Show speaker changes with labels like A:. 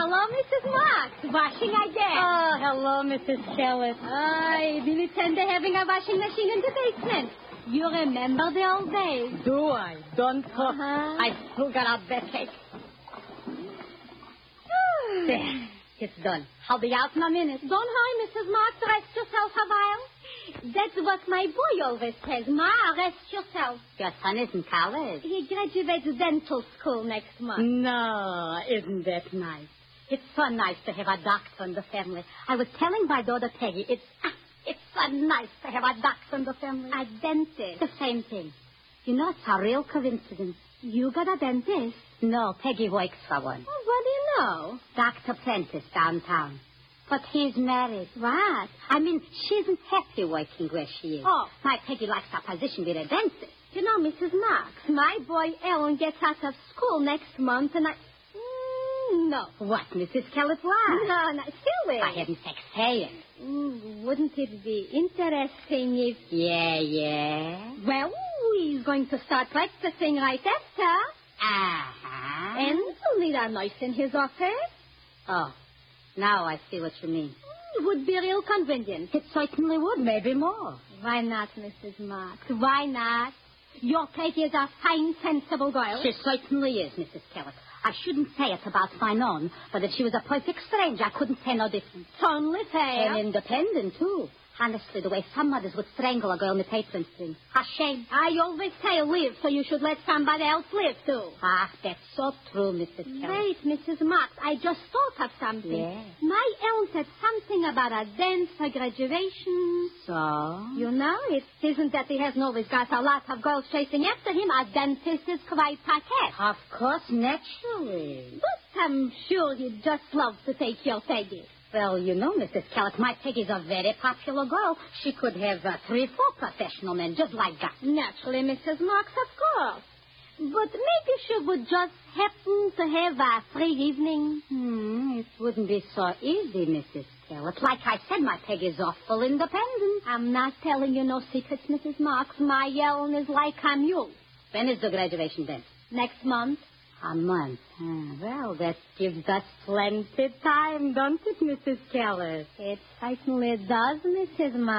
A: hello, Mrs. Marks. Washing again.
B: Oh, hello, Mrs. Kellett.
A: I didn't intend to having a washing machine in the basement. You remember the old days?
B: Do I? Don't talk.
A: Uh-huh.
B: I still got a backache. There. It's done. I'll be out in a minute.
A: Don't hurry, Mrs. Marks. Rest yourself a while. That's what my boy always says. Ma, rest yourself.
B: Your son is in college.
A: He graduates dental school next month.
B: No, isn't that nice? It's so nice to have a doctor in the family. I was telling my daughter Peggy, it's so nice to have a doctor in the family.
A: A dentist.
B: The same thing. You know, it's a real coincidence.
A: You got a dentist?
B: No, Peggy works for one.
A: Oh, what do you know?
B: Dr. Prentice downtown. But he's married.
A: What?
B: I mean, she isn't happy working where she is.
A: Oh.
B: My Peggy likes her position with a dentist.
A: You know, Mrs. Marks, my boy Ellen gets out of school next month, and no.
B: What, Mrs. Kellett, why?
A: No, silly.
B: For heaven's sake, say it.
A: Wouldn't it be interesting if...
B: Yeah.
A: Well, he's going to start practicing right after.
B: Uh-huh.
A: And he'll need a nurse in his office.
B: Oh, now I see what you mean.
A: It would be real convenient.
B: It certainly would, maybe more.
A: Why not, Mrs. Marks? Why not? Your Peggy is a fine, sensible girl.
B: She certainly is, Mrs. Kellett. I shouldn't say it about my own, but if she was a perfect stranger, I couldn't say no difference.
A: Totally fair.
B: And independent, too. Honestly, the way some mothers would strangle a girl in the apron string. A shame.
A: I always say live, so you should let somebody else live, too.
B: Ah, that's so true, Mrs. Kellett.
A: Wait, Mrs. Marks, I just thought of something.
B: Yeah.
A: My Ellen said something about a dance for graduation.
B: So?
A: You know, it isn't that he hasn't always got a lot of girls chasing after him. A dentist is quite paquette.
B: Of course, naturally.
A: But I'm sure he'd just love to take your Peggy.
B: Well, you know, Mrs. Kellett, my Peggy's a very popular girl. She could have 3 or 4 professional men just like that.
A: Naturally, Mrs. Marks, of course. But maybe she would just happen to have a free evening.
B: It wouldn't be so easy, Mrs. Kellett. Like I said, my Peggy's awful independent.
A: I'm not telling you no secrets, Mrs. Marks. My Ellen is like a mule.
B: When is the graduation then?
A: Next month.
B: A month. Well, that gives us plenty time, don't it, Mrs. Kellett?
A: It certainly does, Mrs. Marks.